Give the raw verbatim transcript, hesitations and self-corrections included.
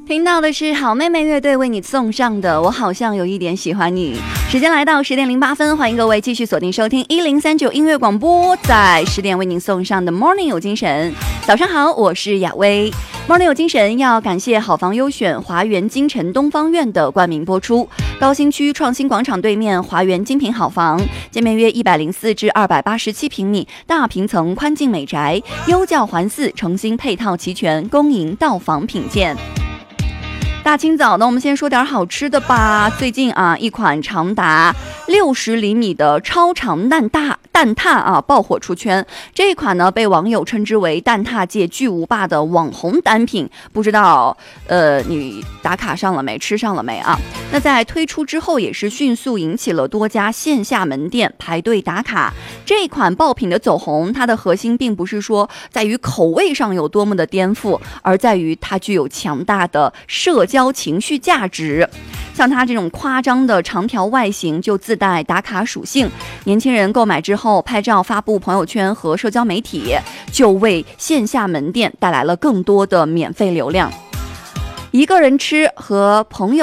听到的是好妹妹乐队为你送上的我好像有一点喜欢你。时间来到十点零八分，欢迎各位继续锁定收听一零三九音乐广播，在十点为您送上的 Morning 有精神。早上好，我是雅薇。Morning 有精神要感谢好房优选华园京城东方院的冠名播出。高新区创新广场对面华园精品好房，建面约一百零四至二百八十七平米，大平层宽进美宅，优教环伺，诚心配套齐全，恭迎到访品鉴。大清早呢，我们先说点好吃的吧。最近啊，一款长达六十厘米的超长蛋挞蛋挞啊爆火出圈。这一款呢，被网友称之为蛋挞界巨无霸的网红单品。不知道呃你打卡上了没，吃上了没啊？那在推出之后，也是迅速引起了多家线下门店排队打卡。这一款爆品的走红，它的核心并不是说在于口味上有多么的颠覆，而在于它具有强大的社交情绪价值。像它这种夸张的长条外形就自带打卡属性，年轻人购买之后拍照发布朋友圈和社交媒体，就为线下门店带来了更多的免费流量。一个人吃和朋友